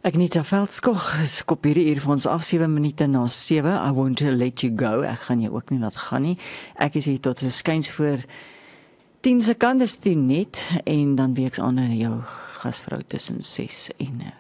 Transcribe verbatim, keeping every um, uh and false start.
Ek net Veldskog, skop hierdie uur vir ons af, sewe minute na sewe. I won't let you go. Ek gaan jou ook nie laat gaan nie. Ek is hier tot skuins voor tien sekondes tien net en dan weeks aan jou gasvrou tussen ses en